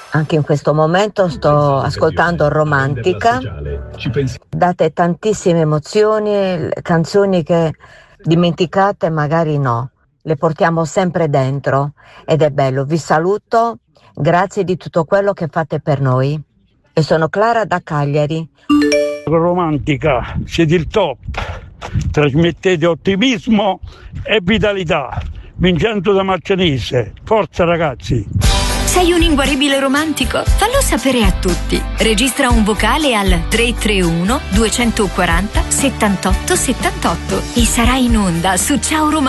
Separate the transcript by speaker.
Speaker 1: Anche in questo momento sto ascoltando Romantica. Date tantissime emozioni, canzoni che dimenticate magari no, le portiamo sempre dentro ed è bello. Vi saluto, grazie di tutto quello che fate per noi. E sono Clara da Cagliari.
Speaker 2: Romantica, siete il top, trasmettete ottimismo e vitalità. Vincenzo da Marcianise, forza ragazzi!
Speaker 3: Sei un inguaribile romantico? Fallo sapere a tutti. Registra un vocale al 331 240 78 78 e sarai in onda su Ciao Romantico.